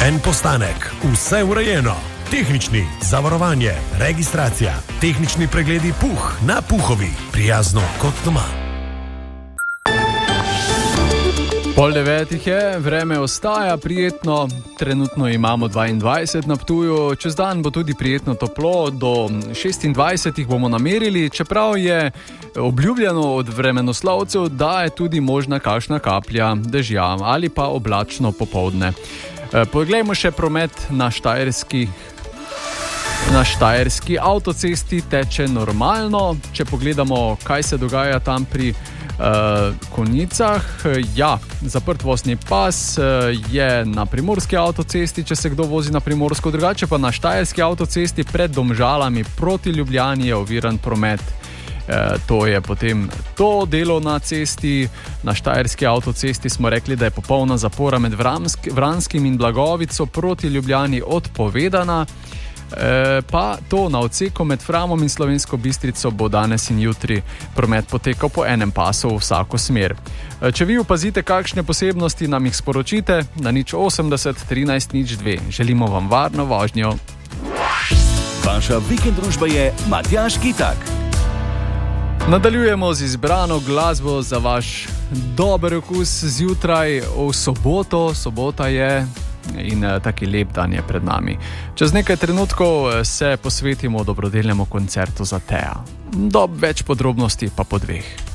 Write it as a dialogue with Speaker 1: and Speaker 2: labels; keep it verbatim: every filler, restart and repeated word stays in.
Speaker 1: En postanek, vse urejeno. Tehnični, zavarovanje, registracija, tehnični pregledi Puh na Puhovi. Prijazno kot doma.
Speaker 2: Pol devetih je, vreme ostaja prijetno, trenutno imamo dvaindvajset na Ptuju, čez dan bo tudi prijetno toplo, do šestindvajset bomo namerili, čeprav je obljubljeno od vremenoslovcev, da je tudi možna kakšna kaplja dežja ali pa oblačno popoldne. Poglejmo še promet na Štajerski. Na Štajerski avtocesti teče normalno, če pogledamo, kaj se dogaja tam pri Uh, Konjicah. Ja, zaprt vozni pas uh, je na Primorski avtocesti, če se kdo vozi na Primorsko, drugače pa na Štajerski avtocesti pred Domžalami proti Ljubljani je oviran promet. Uh, to je potem to delo na cesti. Na Štajerski avtocesti smo rekli, da je popolna zapora med Vransk, Vranskim in Blagovico proti Ljubljani odpovedana. E, pa to na odseku med Framom in Slovensko Bistrico bo danes in jutri promet potekal po enem pasu v vsako smer. E, če vi opazite kakšne posebnosti, nam jih sporočite na nič osemdeset trinajst nič dve. Želimo vam varno vožnjo.
Speaker 3: Vaša vikend družba je Matjaž Kitak.
Speaker 2: Nadaljujemo z izbrano glasbo za vaš dober okus zjutraj v soboto. Sobota je in taki lep dan je pred nami. Čez nekaj trenutkov se posvetimo dobrodelnemu koncertu za Teja. Do več podrobnosti pa po dveh.